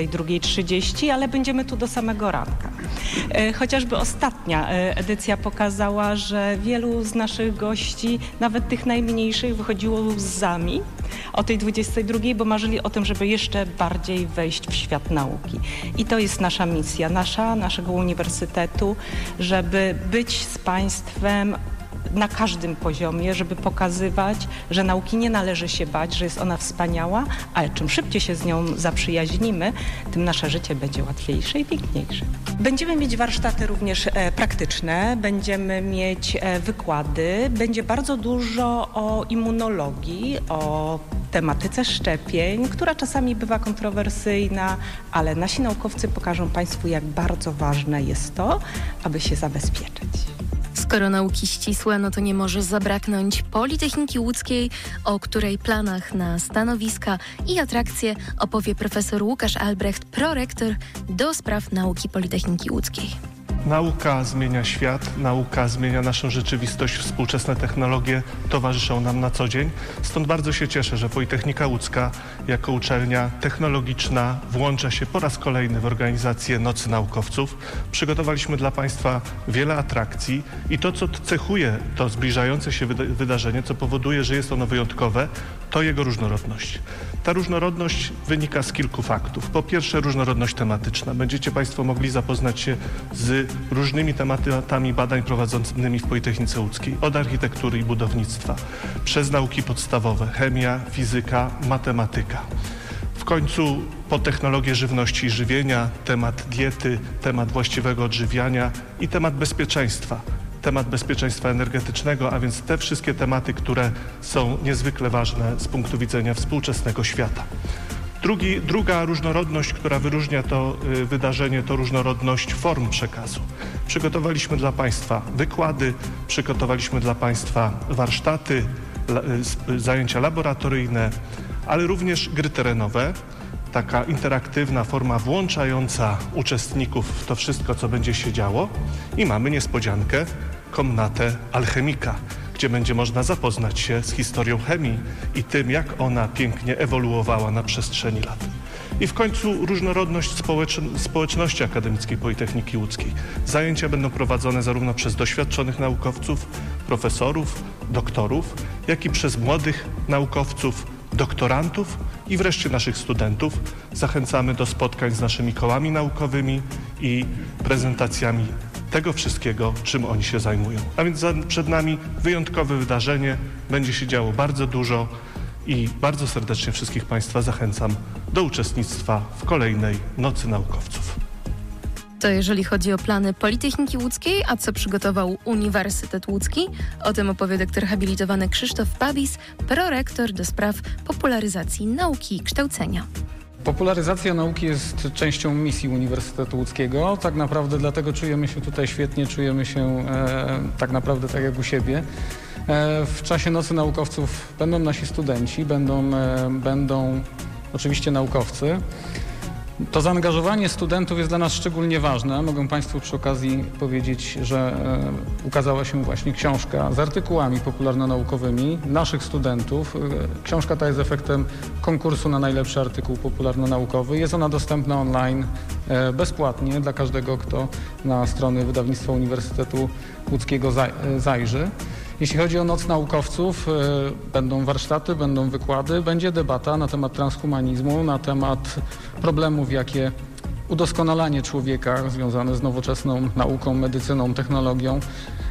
22:30, ale będziemy tu do samego ranka. Chociażby ostatnia edycja pokazała, że wielu z naszych gości, nawet tych najmniejszych, wychodziło łzami o tej 22:00, bo marzyli o tym, żeby jeszcze bardziej wejść w świat nauki. I to jest nasza misja, naszego uniwersytetu, żeby być z Państwem na każdym poziomie, żeby pokazywać, że nauki nie należy się bać, że jest ona wspaniała, ale czym szybciej się z nią zaprzyjaźnimy, tym nasze życie będzie łatwiejsze i piękniejsze. Będziemy mieć warsztaty również praktyczne, będziemy mieć wykłady, będzie bardzo dużo o immunologii, o tematyce szczepień, która czasami bywa kontrowersyjna, ale nasi naukowcy pokażą Państwu, jak bardzo ważne jest to, aby się zabezpieczyć. Skoro nauki ścisłe, no to nie może zabraknąć Politechniki Łódzkiej, o której planach na stanowiska i atrakcje opowie profesor Łukasz Albrecht, prorektor do spraw nauki Politechniki Łódzkiej. Nauka zmienia świat, nauka zmienia naszą rzeczywistość, współczesne technologie towarzyszą nam na co dzień. Stąd bardzo się cieszę, że Politechnika Łódzka jako uczelnia technologiczna włącza się po raz kolejny w organizację Nocy Naukowców. Przygotowaliśmy dla Państwa wiele atrakcji i to, co cechuje to zbliżające się wydarzenie, co powoduje, że jest ono wyjątkowe, to jego różnorodność. Ta różnorodność wynika z kilku faktów. Po pierwsze, różnorodność tematyczna. Będziecie Państwo mogli zapoznać się z różnymi tematami badań prowadzonymi w Politechnice Łódzkiej, od architektury i budownictwa, przez nauki podstawowe, chemia, fizyka, matematyka. W końcu po technologię żywności i żywienia, temat diety, temat właściwego odżywiania i temat bezpieczeństwa. Temat bezpieczeństwa energetycznego, a więc te wszystkie tematy, które są niezwykle ważne z punktu widzenia współczesnego świata. Druga różnorodność, która wyróżnia to wydarzenie, to różnorodność form przekazu. Przygotowaliśmy dla Państwa wykłady, przygotowaliśmy dla Państwa warsztaty, zajęcia laboratoryjne, ale również gry terenowe. Taka interaktywna forma włączająca uczestników w to wszystko, co będzie się działo. I mamy niespodziankę, komnatę alchemika, gdzie będzie można zapoznać się z historią chemii i tym, jak ona pięknie ewoluowała na przestrzeni lat. I w końcu różnorodność społeczności akademickiej Politechniki Łódzkiej. Zajęcia będą prowadzone zarówno przez doświadczonych naukowców, profesorów, doktorów, jak i przez młodych naukowców, doktorantów i wreszcie naszych studentów. Zachęcamy do spotkań z naszymi kołami naukowymi i prezentacjami tego wszystkiego, czym oni się zajmują. A więc przed nami wyjątkowe wydarzenie, będzie się działo bardzo dużo i bardzo serdecznie wszystkich Państwa zachęcam do uczestnictwa w kolejnej Nocy Naukowców. To jeżeli chodzi o plany Politechniki Łódzkiej, a co przygotował Uniwersytet Łódzki, o tym opowie doktor habilitowany Krzysztof Babis, prorektor do spraw popularyzacji nauki i kształcenia. Popularyzacja nauki jest częścią misji Uniwersytetu Łódzkiego. Tak naprawdę dlatego czujemy się tutaj świetnie, czujemy się tak naprawdę tak jak u siebie. W czasie Nocy Naukowców będą nasi studenci, będą oczywiście naukowcy. To zaangażowanie studentów jest dla nas szczególnie ważne. Mogę Państwu przy okazji powiedzieć, że ukazała się właśnie książka z artykułami popularno-naukowymi naszych studentów. Książka ta jest efektem konkursu na najlepszy artykuł popularno-naukowy. Jest ona dostępna online bezpłatnie dla każdego, kto na strony Wydawnictwa Uniwersytetu Łódzkiego zajrzy. Jeśli chodzi o Noc Naukowców, będą warsztaty, będą wykłady, będzie debata na temat transhumanizmu, na temat problemów, jakie udoskonalanie człowieka związane z nowoczesną nauką, medycyną, technologią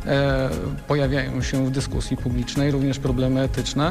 pojawiają się w dyskusji publicznej, również problemy etyczne.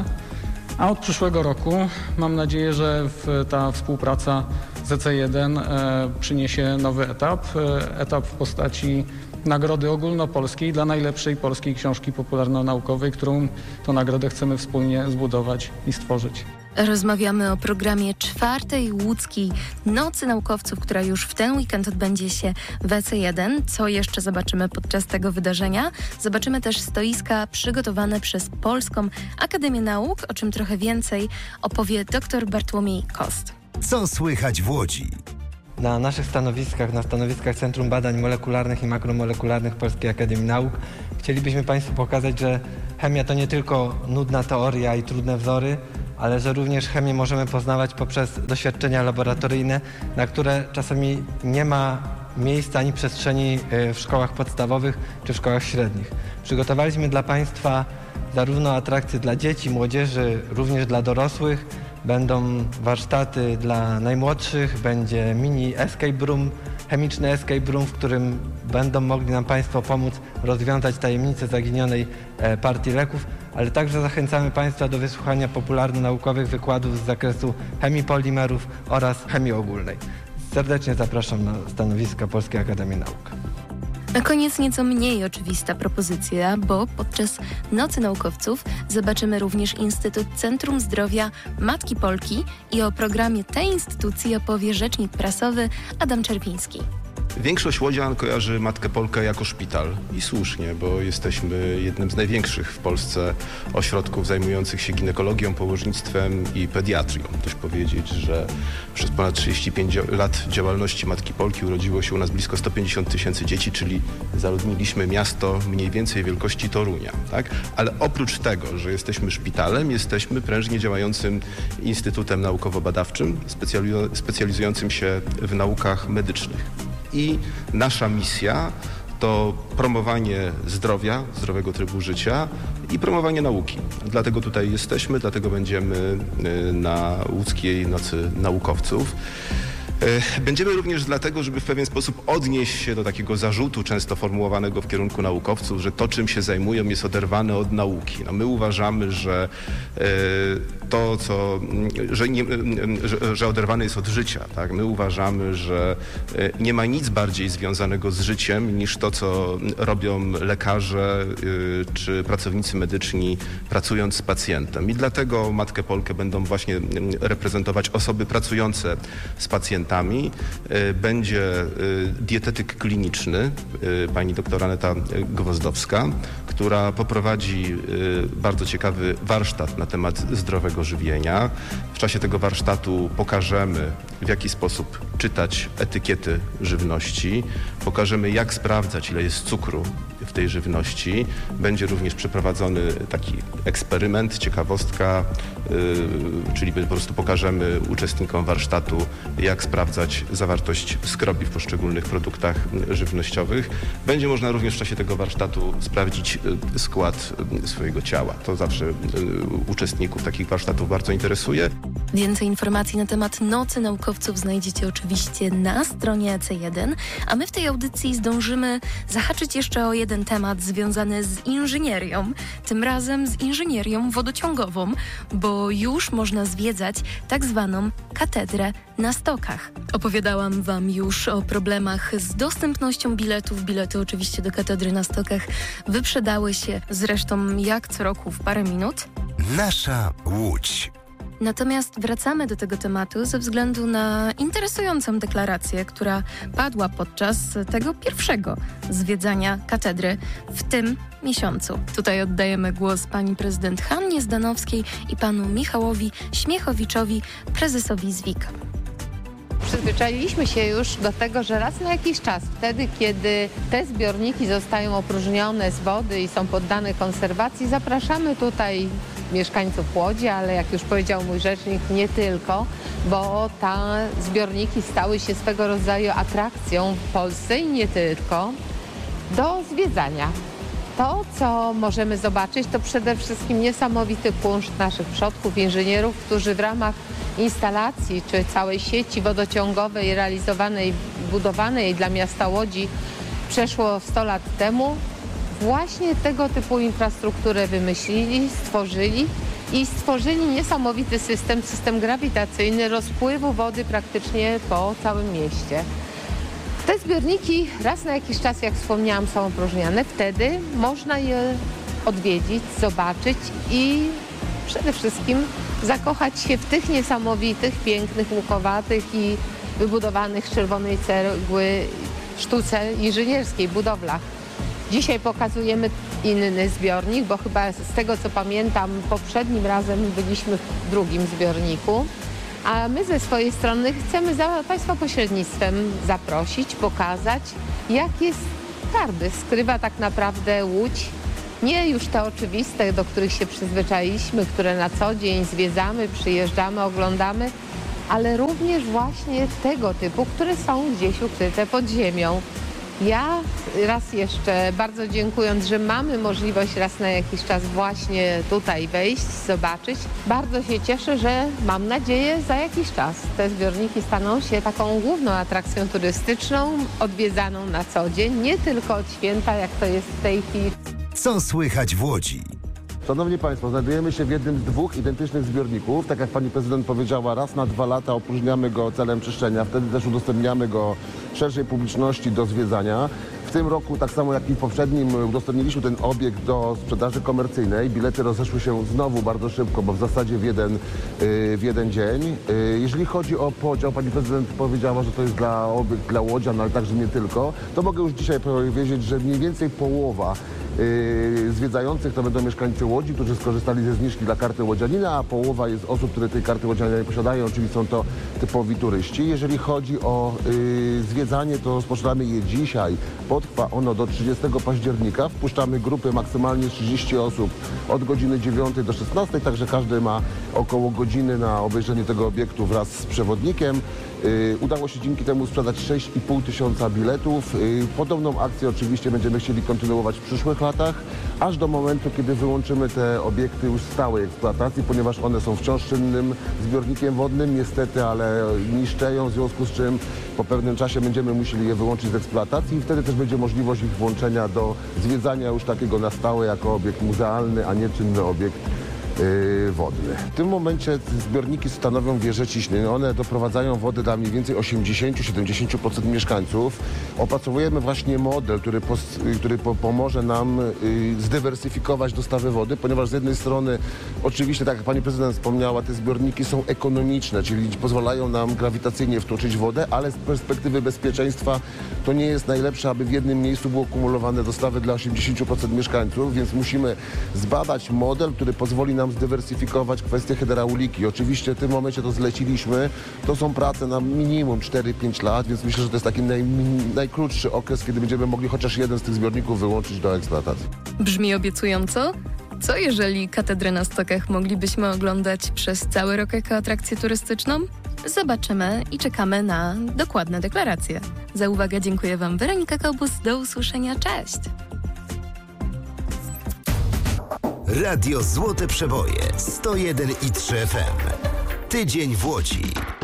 A od przyszłego roku mam nadzieję, że ta współpraca z EC1 przyniesie nowy etap w postaci Nagrody Ogólnopolskiej dla najlepszej polskiej książki popularno-naukowej, którą to nagrodę chcemy wspólnie zbudować i stworzyć. Rozmawiamy o programie 4. Łódzkiej Nocy Naukowców, która już w ten weekend odbędzie się w EC1. Co jeszcze zobaczymy podczas tego wydarzenia? Zobaczymy też stoiska przygotowane przez Polską Akademię Nauk, o czym trochę więcej opowie dr Bartłomiej Kost. Co słychać w Łodzi? Na naszych stanowiskach, na stanowiskach Centrum Badań Molekularnych i Makromolekularnych Polskiej Akademii Nauk chcielibyśmy Państwu pokazać, że chemia to nie tylko nudna teoria i trudne wzory, ale że również chemię możemy poznawać poprzez doświadczenia laboratoryjne, na które czasami nie ma miejsca ani przestrzeni w szkołach podstawowych czy w szkołach średnich. Przygotowaliśmy dla Państwa zarówno atrakcje dla dzieci, młodzieży, również dla dorosłych. Będą warsztaty dla najmłodszych, będzie mini escape room, chemiczny escape room, w którym będą mogli nam Państwo pomóc rozwiązać tajemnicę zaginionej partii leków, ale także zachęcamy Państwa do wysłuchania popularno-naukowych wykładów z zakresu chemii polimerów oraz chemii ogólnej. Serdecznie zapraszam na stanowiska Polskiej Akademii Nauk. Na koniec nieco mniej oczywista propozycja, bo podczas Nocy Naukowców zobaczymy również Instytut Centrum Zdrowia Matki Polki i o programie tej instytucji opowie rzecznik prasowy Adam Czerwiński. Większość łodzian kojarzy Matkę Polkę jako szpital i słusznie, bo jesteśmy jednym z największych w Polsce ośrodków zajmujących się ginekologią, położnictwem i pediatrią. Dość powiedzieć, że przez ponad 35 lat działalności Matki Polki urodziło się u nas blisko 150 000 dzieci, czyli zaludniliśmy miasto mniej więcej wielkości Torunia. Tak? Ale oprócz tego, że jesteśmy szpitalem, jesteśmy prężnie działającym instytutem naukowo-badawczym, specjalizującym się w naukach medycznych. I nasza misja to promowanie zdrowia, zdrowego trybu życia i promowanie nauki. Dlatego tutaj jesteśmy, dlatego będziemy na Łódzkiej Nocy Naukowców. Będziemy również dlatego, żeby w pewien sposób odnieść się do takiego zarzutu często formułowanego w kierunku naukowców, że to, czym się zajmują, jest oderwane od nauki. No my uważamy, że że oderwane jest od życia. Tak? My uważamy, że nie ma nic bardziej związanego z życiem niż to, co robią lekarze czy pracownicy medyczni, pracując z pacjentem. I dlatego Matkę Polkę będą właśnie reprezentować osoby pracujące z pacjentami. Będzie dietetyk kliniczny, pani doktor Aneta Gwozdowska, która poprowadzi bardzo ciekawy warsztat na temat zdrowego żywienia. W czasie tego warsztatu pokażemy, w jaki sposób czytać etykiety żywności, pokażemy, jak sprawdzać, ile jest cukru w tej żywności. Będzie również przeprowadzony taki eksperyment, ciekawostka, czyli po prostu pokażemy uczestnikom warsztatu, jak sprawdzać zawartość skrobi w poszczególnych produktach żywnościowych. Będzie można również w czasie tego warsztatu sprawdzić skład swojego ciała. To zawsze uczestników takich warsztatów bardzo interesuje. Więcej informacji na temat Nocy Naukowców znajdziecie oczywiście na stronie EC1, a my w tej audycji zdążymy zahaczyć jeszcze o jeden temat związany z inżynierią, tym razem z inżynierią wodociągową, bo już można zwiedzać tak zwaną katedrę na Stokach. Opowiadałam Wam już o problemach z dostępnością biletów. Bilety oczywiście do katedry na Stokach wyprzedały się zresztą jak co roku w parę minut. Nasza Łódź. Natomiast wracamy do tego tematu ze względu na interesującą deklarację, która padła podczas tego pierwszego zwiedzania katedry w tym miesiącu. Tutaj oddajemy głos pani prezydent Hannie Zdanowskiej i panu Michałowi Śmiechowiczowi, prezesowi ZWIK. Przyzwyczailiśmy się już do tego, że raz na jakiś czas, wtedy kiedy te zbiorniki zostają opróżnione z wody i są poddane konserwacji, zapraszamy tutaj mieszkańców Łodzi, ale jak już powiedział mój rzecznik, nie tylko, bo te zbiorniki stały się swego rodzaju atrakcją w Polsce i nie tylko, do zwiedzania. To, co możemy zobaczyć, to przede wszystkim niesamowity kunszt naszych przodków, inżynierów, którzy w ramach instalacji czy całej sieci wodociągowej realizowanej, budowanej dla miasta Łodzi przeszło 100 lat temu, właśnie tego typu infrastrukturę wymyślili, stworzyli niesamowity system grawitacyjny rozpływu wody praktycznie po całym mieście. Te zbiorniki raz na jakiś czas, jak wspomniałam, są opróżniane. Wtedy można je odwiedzić, zobaczyć i przede wszystkim zakochać się w tych niesamowitych, pięknych, łukowatych i wybudowanych z czerwonej cegły sztuce inżynierskiej, budowlach. Dzisiaj pokazujemy inny zbiornik, bo chyba z tego, co pamiętam, poprzednim razem byliśmy w drugim zbiorniku. A my ze swojej strony chcemy za Państwa pośrednictwem zaprosić, pokazać, jakie skarby skrywa tak naprawdę Łódź. Nie już te oczywiste, do których się przyzwyczailiśmy, które na co dzień zwiedzamy, przyjeżdżamy, oglądamy, ale również właśnie tego typu, które są gdzieś ukryte pod ziemią. Ja raz jeszcze bardzo dziękując, że mamy możliwość raz na jakiś czas właśnie tutaj wejść, zobaczyć. Bardzo się cieszę, że mam nadzieję za jakiś czas te zbiorniki staną się taką główną atrakcją turystyczną, odwiedzaną na co dzień, nie tylko od święta, jak to jest w tej chwili. Co słychać w Łodzi? Szanowni Państwo, znajdujemy się w jednym z dwóch identycznych zbiorników. Tak jak pani prezydent powiedziała, raz na 2 lata opróżniamy go celem czyszczenia. Wtedy też udostępniamy go szerszej publiczności do zwiedzania. W tym roku, tak samo jak i w poprzednim, udostępniliśmy ten obiekt do sprzedaży komercyjnej. Bilety rozeszły się znowu bardzo szybko, bo w zasadzie w jeden dzień. Jeżeli chodzi o podział, pani prezydent powiedziała, że to jest obiekt dla łodzian, ale także nie tylko, to mogę już dzisiaj powiedzieć, że mniej więcej połowa zwiedzających to będą mieszkańcy Łodzi, którzy skorzystali ze zniżki dla karty łodzianina, a połowa jest osób, które tej karty łodzianina nie posiadają, czyli są to typowi turyści. Jeżeli chodzi o zwiedzanie, to rozpoczynamy je dzisiaj. Potrwa ono do 30 października. Wpuszczamy grupy maksymalnie 30 osób od godziny 9 do 16, także każdy ma około godziny na obejrzenie tego obiektu wraz z przewodnikiem. Udało się dzięki temu sprzedać 6,5 tysiąca biletów. Podobną akcję oczywiście będziemy chcieli kontynuować w przyszłych latach, aż do momentu, kiedy wyłączymy te obiekty już z stałej eksploatacji, ponieważ one są wciąż czynnym zbiornikiem wodnym, niestety, ale niszczeją, w związku z czym po pewnym czasie będziemy musieli je wyłączyć z eksploatacji i wtedy też będzie możliwość ich włączenia do zwiedzania już takiego na stałe jako obiekt muzealny, a nie czynny obiekt wodny. W tym momencie zbiorniki stanowią wieże ciśnień. One doprowadzają wodę dla mniej więcej 80-70% mieszkańców. Opracowujemy właśnie model, który pomoże nam zdywersyfikować dostawy wody, ponieważ z jednej strony oczywiście, tak jak pani prezydent wspomniała, te zbiorniki są ekonomiczne, czyli pozwalają nam grawitacyjnie wtłoczyć wodę, ale z perspektywy bezpieczeństwa to nie jest najlepsze, aby w jednym miejscu było kumulowane dostawy dla 80% mieszkańców, więc musimy zbadać model, który pozwoli nam zdywersyfikować kwestię hydrauliki. Oczywiście w tym momencie to zleciliśmy. To są prace na minimum 4-5 lat, więc myślę, że to jest taki najkrótszy okres, kiedy będziemy mogli chociaż jeden z tych zbiorników wyłączyć do eksploatacji. Brzmi obiecująco? Co jeżeli katedrę na Stokach moglibyśmy oglądać przez cały rok jako atrakcję turystyczną? Zobaczymy i czekamy na dokładne deklaracje. Za uwagę dziękuję Wam, Weronika Kobus. Do usłyszenia. Cześć! Radio Złote Przeboje 101,3 FM. Tydzień w Łodzi.